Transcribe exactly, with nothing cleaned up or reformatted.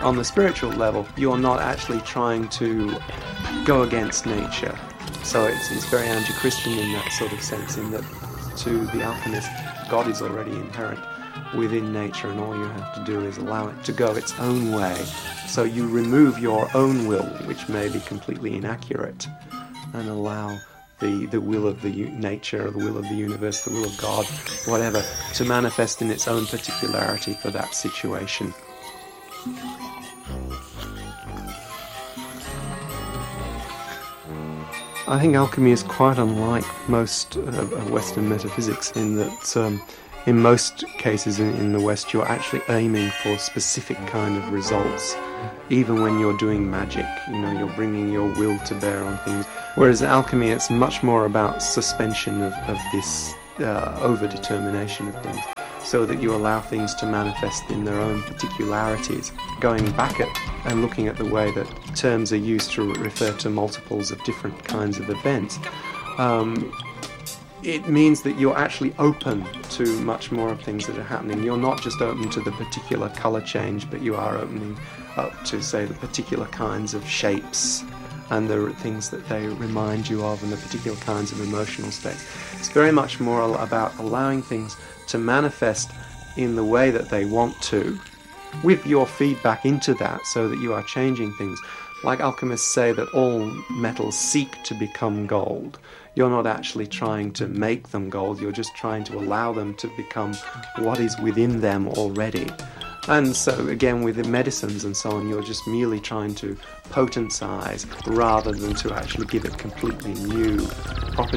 On the spiritual level, you're not actually trying to go against nature. So it's, it's very anti-Christian in that sort of sense, in that to the alchemist, God is already inherent within nature, and all you have to do is allow it to go its own way. So you remove your own will, which may be completely inaccurate, and allow the, the will of the u- nature, or the will of the universe, the will of God, whatever, to manifest in its own particularity for that situation. I think alchemy is quite unlike most of Western metaphysics in that um, in most cases in, in the West you're actually aiming for specific kind of results. Even when you're doing magic, you know, you're bringing your will to bear on things. Whereas alchemy, it's much more about suspension of, of this uh, over-determination of things, so that you allow things to manifest in their own particularities. Going back at and looking at the way that terms are used to refer to multiples of different kinds of events, um, it means that you're actually open to much more of things that are happening. You're not just open to the particular colour change, but you are opening up to, say, the particular kinds of shapes and the things that they remind you of, and the particular kinds of emotional states. It's very much more about allowing things to manifest in the way that they want to, with your feedback into that, so that you are changing things. Like alchemists say that all metals seek to become gold. You're not actually trying to make them gold, you're just trying to allow them to become what is within them already. And so again, with the medicines and so on, you're just merely trying to potentize rather than to actually give it completely new properties.